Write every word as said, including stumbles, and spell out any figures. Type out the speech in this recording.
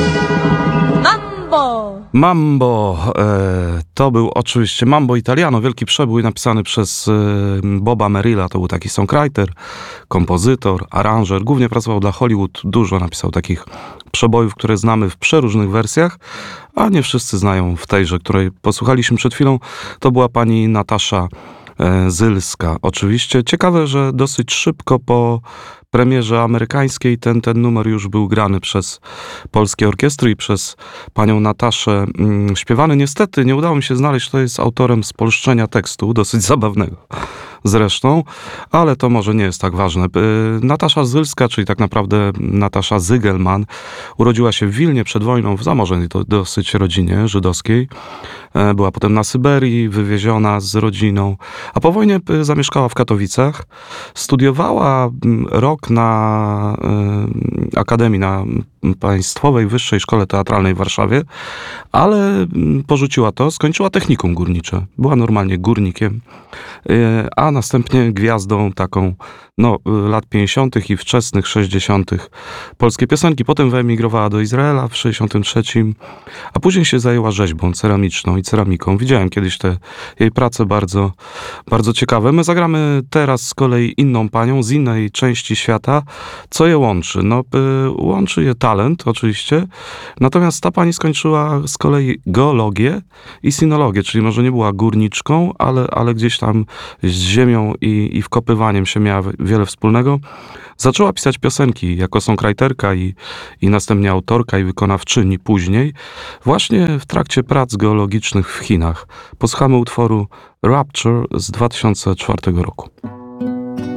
Mambo! Mambo, e, to był oczywiście Mambo Italiano, wielki przebój napisany przez e, Boba Merrilla, to był taki songwriter, kompozytor, aranżer, głównie pracował dla Hollywood, dużo napisał takich przebojów, które znamy w przeróżnych wersjach, a nie wszyscy znają w tejże, której posłuchaliśmy przed chwilą, to była pani Natasza e, Zylska. Oczywiście ciekawe, że dosyć szybko po premierze amerykańskiej ten, ten numer już był grany przez polskie orkiestry i przez panią Nataszę mm, śpiewany. Niestety nie udało mi się znaleźć, kto jest autorem spolszczenia tekstu, dosyć zabawnego zresztą, ale to może nie jest tak ważne. Natasza Zylska, czyli tak naprawdę Natasza Zygelman, urodziła się w Wilnie przed wojną, w zamożnej to dosyć rodzinie żydowskiej. Była potem na Syberii, wywieziona z rodziną, a po wojnie zamieszkała w Katowicach. Studiowała rok na Akademii, na Państwowej Wyższej Szkole Teatralnej w Warszawie, ale porzuciła to, skończyła technikum górnicze. Była normalnie górnikiem, a następnie gwiazdą taką no, lat pięćdziesiątych i wczesnych sześćdziesiątych polskiej piosenki. Potem wyemigrowała do Izraela w sześćdziesiątym trzecim, a później się zajęła rzeźbą ceramiczną i ceramiką. Widziałem kiedyś te jej prace bardzo, bardzo ciekawe. My zagramy teraz z kolei inną panią z innej części świata. Co je łączy? No, łączy je talent oczywiście, natomiast ta pani skończyła z kolei geologię i sinologię, czyli może nie była górniczką, ale, ale gdzieś tam z ziemią i, i wkopywaniem się miała wiele wspólnego. Zaczęła pisać piosenki jako songwriterka i, i następnie autorka i wykonawczyni później, właśnie w trakcie prac geologicznych w Chinach. Posłuchamy utworu Rapture z dwa tysiące czwartego roku.